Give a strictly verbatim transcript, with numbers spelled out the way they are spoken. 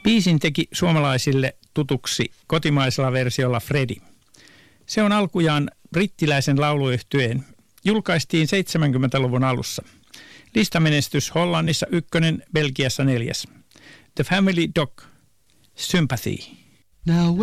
Biisin teki suomalaisille tutuksi kotimaisella versiolla Fredi. Se on alkujaan brittiläisen lauluyhtyeen. Julkaistiin seitsemänkymmentäluvun alussa. Listamenestys Hollannissa ykkönen, Belgiassa neljäs. The Family Dog, Sympathy. Now